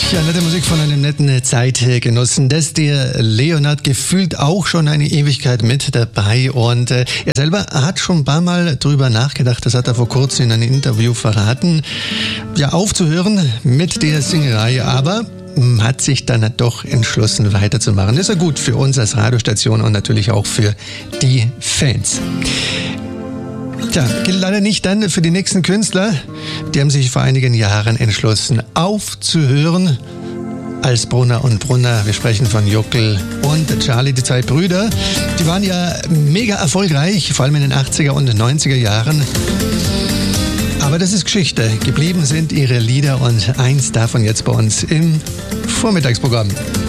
Ja, nette Musik von einem netten Zeitgenossen. Das ist der Leonard, gefühlt auch schon eine Ewigkeit mit dabei. Und er selber hat schon ein paar Mal drüber nachgedacht, das hat er vor kurzem in einem Interview verraten, ja, aufzuhören mit der Singerei, aber hat sich dann doch entschlossen weiterzumachen. Das ist ja gut für uns als Radiostation und natürlich auch für die Fans. Tja, gilt leider nicht dann für die nächsten Künstler. Die haben sich vor einigen Jahren entschlossen, aufzuhören als Brunner und Brunner. Wir sprechen von Jockel und Charlie, die zwei Brüder. Die waren ja mega erfolgreich, vor allem in den 80er und 90er Jahren. Aber das ist Geschichte. Geblieben sind ihre Lieder und eins davon jetzt bei uns im Vormittagsprogramm.